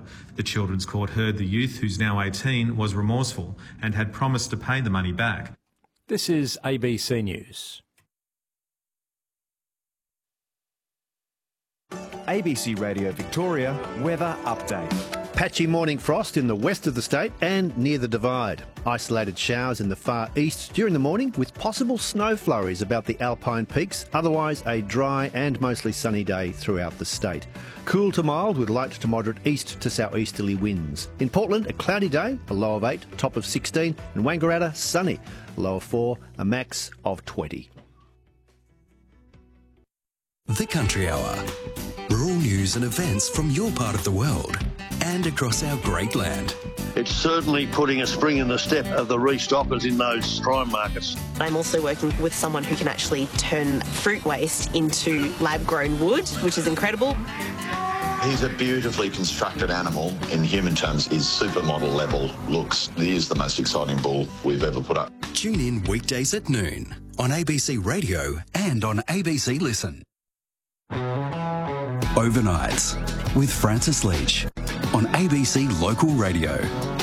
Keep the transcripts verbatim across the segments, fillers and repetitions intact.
The Children's Court heard the youth, who's now eighteen, was remorseful and had promised to pay the money back. This is A B C News. A B C Radio Victoria weather update. Patchy morning frost in the west of the state and near the Divide. Isolated showers in the far east during the morning with possible snow flurries about the Alpine peaks. Otherwise a dry and mostly sunny day throughout the state. Cool to mild with light to moderate east to southeasterly winds. In Portland, a cloudy day, a low of eight, top of sixteen. And Wangaratta, sunny, a low of four, a max of twenty. The Country Hour. Rural news and events from your part of the world and across our great land. It's certainly putting a spring in the step of the restockers in those prime markets. I'm also working with someone who can actually turn fruit waste into lab-grown wood, which is incredible. He's a beautifully constructed animal. In human terms, his supermodel level looks. He is the most exciting bull we've ever put up. Tune in weekdays at noon on A B C Radio and on A B C Listen. Overnights with Francis Leach on A B C Local Radio.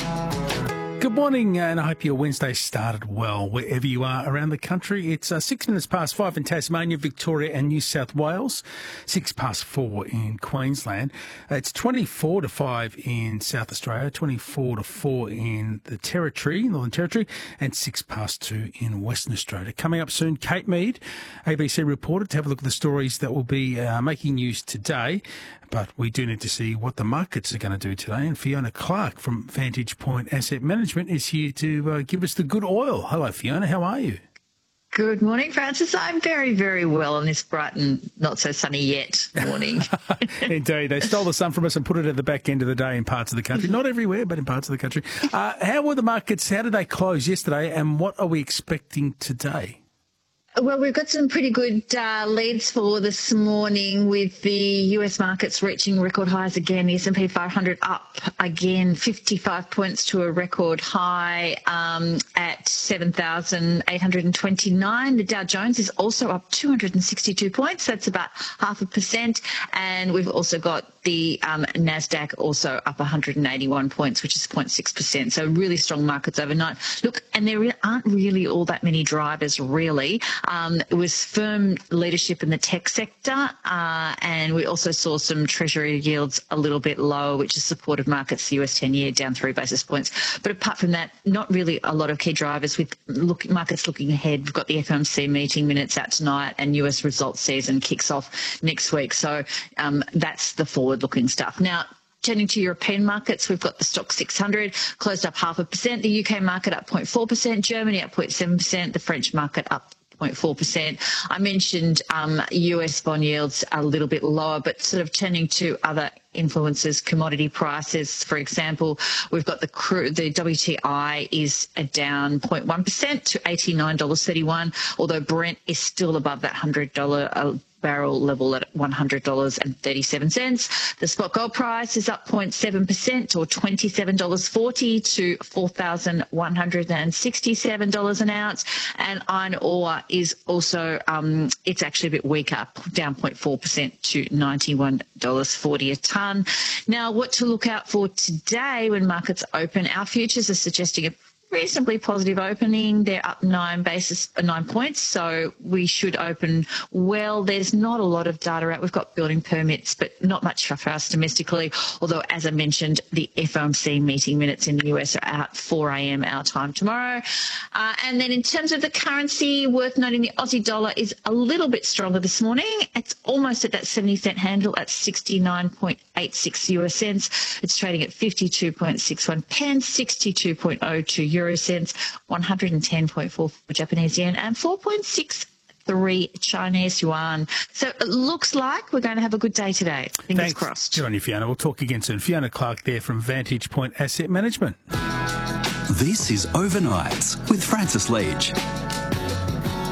Good morning, and I hope your Wednesday started well wherever you are around the country. It's uh, six minutes past five in Tasmania, Victoria and New South Wales, six past four in Queensland. Uh, it's twenty-four to five in South Australia, twenty-four to four in the Territory, Northern Territory, and six past two in Western Australia. Coming up soon, Kate Mead, A B C reporter, to have a look at the stories that will be uh, making news today. But we do need to see what the markets are going to do today. And Fiona Clark from Vantage Point Asset Management is here to uh, give us the good oil. Hello, Fiona. How are you? Good morning, Francis. I'm very, very well on this bright and not so sunny yet morning. Indeed. They stole the sun from us and put it at the back end of the day in parts of the country. Not everywhere, but in parts of the country. Uh, how were the markets? How did they close yesterday? And what are we expecting today? Well, we've got some pretty good uh, leads for this morning with the U S markets reaching record highs again. The S and P five hundred up again, fifty-five points to a record high um, at seven thousand eight hundred twenty-nine. The Dow Jones is also up two hundred sixty-two points. That's about half a percent. And we've also got the um, NASDAQ also up one hundred eighty-one points, which is zero point six percent. So really strong markets overnight. Look, and there aren't really all that many drivers, really. Um, it was firm leadership in the tech sector, uh, and we also saw some Treasury yields a little bit lower, which has supported markets. The U S ten-year down three basis points. But apart from that, not really a lot of key drivers. With look, markets looking ahead, we've got the F O M C meeting minutes out tonight, and U S results season kicks off next week. So um, that's the forward-looking stuff. Now, turning to European markets, we've got the Stoxx six hundred closed up half a percent, the U K market up zero point four percent, Germany up zero point seven percent, the French market up zero point four percent. I mentioned um, U S bond yields a little bit lower, but sort of turning to other influences, commodity prices, for example, we've got the crude, the W T I is down zero point one percent to eighty-nine dollars thirty-one, although Brent is still above that one hundred dollars uh, barrel level at one hundred dollars and thirty-seven cents. The spot gold price is up zero point seven percent or twenty-seven dollars forty to four thousand one hundred sixty-seven dollars an ounce. And iron ore is also, um, it's actually a bit weaker, down zero point four percent to ninety-one dollars forty a tonne. Now, what to look out for today when markets open? Our futures are suggesting a reasonably positive opening. They're up nine basis, nine points, so we should open well. There's not a lot of data out. We've got building permits, but not much for us domestically, although, as I mentioned, the F O M C meeting minutes in the U S are out four a.m. our time tomorrow. Uh, and then in terms of the currency, worth noting the Aussie dollar is a little bit stronger this morning. It's almost at that seventy cent handle at sixty-nine point eight six U S cents. It's trading at fifty-two point six one pence, sixty-two point oh two euro cents, one hundred ten point four four Japanese yen, and four point six three Chinese yuan. So it looks like we're going to have a good day today. Fingers Thanks. crossed. Good on you, Fiona. We'll talk again soon. Fiona Clark there from Vantage Point Asset Management. This is Overnights with Francis Leach.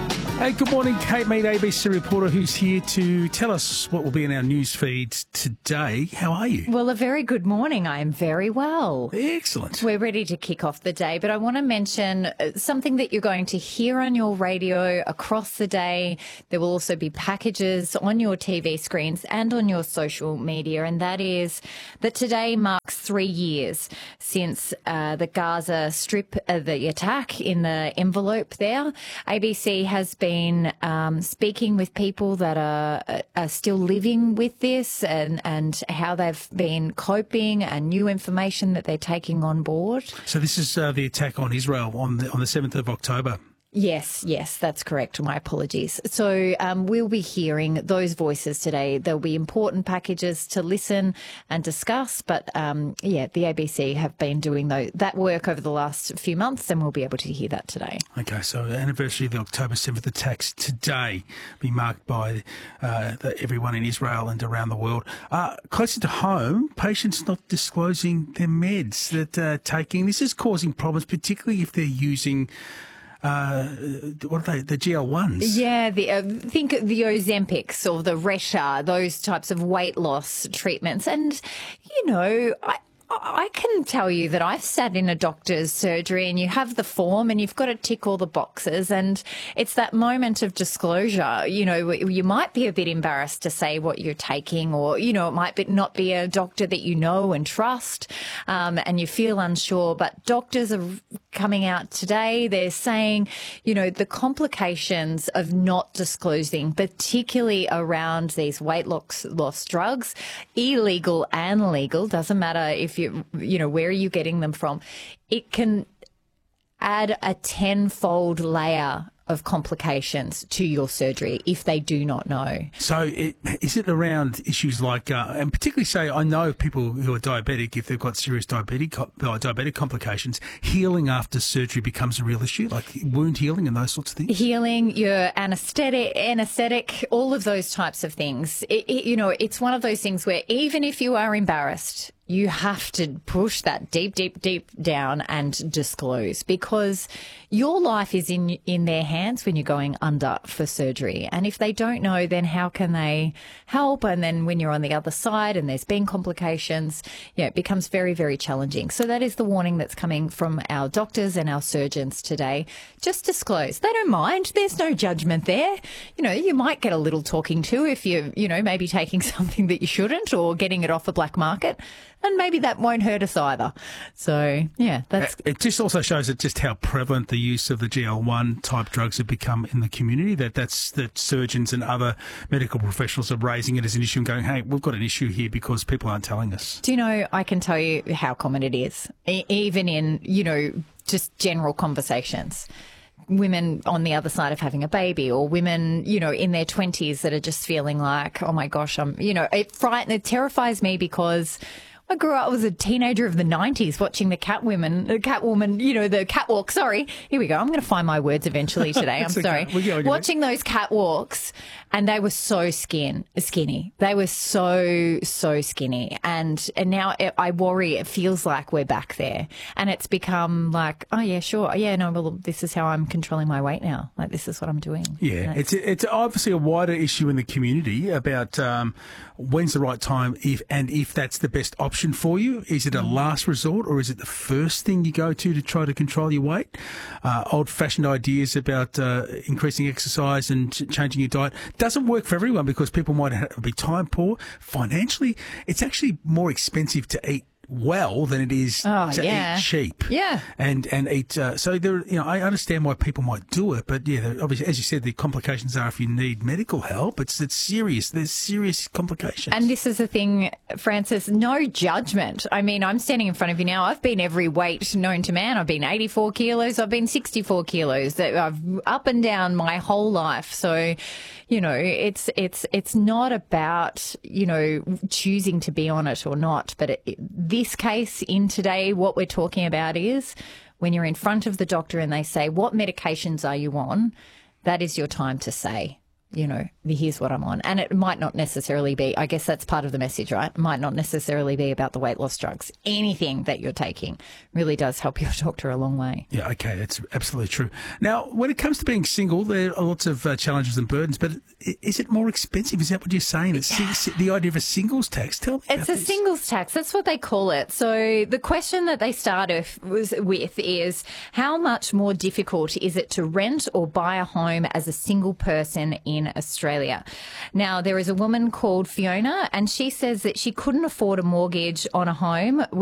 Hey, good morning, Kate Mead, A B C reporter, who's here to tell us what will be in our news feeds today. How are you? Well, a very good morning. I am very well. Excellent. We're ready to kick off the day, but I want to mention something that you're going to hear on your radio across the day. There will also be packages on your T V screens and on your social media, and that is that today marks three years since uh, the Gaza Strip, uh, the attack in the envelope there. A B C has been um, speaking with people that are, are still living with this and, and how they've been coping and new information that they're taking on board. So this is uh, the attack on Israel on the, on the seventh of October. Yes, yes, that's correct. My apologies. So um, we'll be hearing those voices today. There'll be important packages to listen and discuss. But, um, yeah, the A B C have been doing those, that work over the last few months, and we'll be able to hear that today. Okay, so the anniversary of the October seventh attacks today be marked by uh, the, everyone in Israel and around the world. Uh, closer to home, patients not disclosing their meds that they're taking. This is causing problems, particularly if they're using... Uh, what are they? The G L ones? Yeah, the, uh, think the Ozempics or the Resha, those types of weight loss treatments. And, you know, I... I can tell you that I've sat in a doctor's surgery and you have the form and you've got to tick all the boxes, and it's that moment of disclosure. You know, you might be a bit embarrassed to say what you're taking, or, you know, it might be not be a doctor that you know and trust, um, and you feel unsure. But doctors are coming out today. They're saying, you know, the complications of not disclosing, particularly around these weight loss, loss drugs, illegal and legal, doesn't matter if you You, you know, where are you getting them from? It can add a tenfold layer of complications to your surgery if they do not know. So it, is it around issues like, uh, and particularly say, I know people who are diabetic, if they've got serious diabetic, uh, diabetic complications, healing after surgery becomes a real issue, like wound healing and those sorts of things? Healing, your anesthetic, anesthetic, all of those types of things. It, it, you know, it's one of those things where even if you are embarrassed, you have to push that deep, deep, deep down and disclose, because your life is in in their hands when you're going under for surgery. And if they don't know, then how can they help? And then when you're on the other side and there's been complications, you know, it becomes very, very challenging. So that is the warning that's coming from our doctors and our surgeons today. Just disclose. They don't mind. There's no judgment there. You know, you might get a little talking to if you're, you know, maybe taking something that you shouldn't or getting it off the black market. And maybe that won't hurt us either. So, yeah, that's... It just also shows that just how prevalent the use of the G L one type drugs have become in the community, that that's that surgeons and other medical professionals are raising it as an issue and going, hey, we've got an issue here because people aren't telling us. Do you know, I can tell you how common it is, e- even in, you know, just general conversations. Women on the other side of having a baby, or women, you know, in their twenties that are just feeling like, oh my gosh, I'm, you know, it frightens, it terrifies me because I grew up, I was a teenager of the nineties watching the Catwoman, the Catwoman, you know, the catwalk. Sorry, here we go. I'm going to find my words eventually today. I'm sorry. Okay. Watching those catwalks, and they were so skin, skinny. They were so, so skinny. And, and now it, I worry it feels like we're back there. And it's become like, oh, yeah, sure. Yeah, no, well, this is how I'm controlling my weight now. Like, this is what I'm doing. Yeah, it's it's obviously a wider issue in the community about um, when's the right time, if and if that's the best option for you. Is it a last resort, or is it the first thing you go to to try to control your weight? Uh, old-fashioned ideas about uh, increasing exercise and ch- changing your diet doesn't work for everyone, because people might have, be time poor. Financially, it's actually more expensive to eat well than it is oh, to yeah. eat cheap. Yeah. And and eat. Uh, so there, you know, I understand why people might do it, but yeah, obviously, as you said, the complications are if you need medical help, it's it's serious. There's serious complications. And this is the thing, Francis. No judgment. I mean, I'm standing in front of you now. I've been every weight known to man. I've been eighty-four kilos. I've been sixty-four kilos. I've up and down my whole life. So, you know, it's it's it's not about, you know, choosing to be on it or not, but it, it, this case in today, what we're talking about is when you're in front of the doctor and they say, what medications are you on? That is your time to say. you know, here's what I'm on. And it might not necessarily be, I guess that's part of the message, right? It might not necessarily be about the weight loss drugs. Anything that you're taking really does help your doctor a long way. Yeah, okay, that's absolutely true. Now, when it comes to being single, there are lots of uh, challenges and burdens, but is it more expensive? Is that what you're saying? It's the idea of a singles tax? Tell me It's about a this. singles tax. That's what they call it. So the question that they start with is, how much more difficult is it to rent or buy a home as a single person in Australia? Now, there is a woman called Fiona, and she says that she couldn't afford a mortgage on a home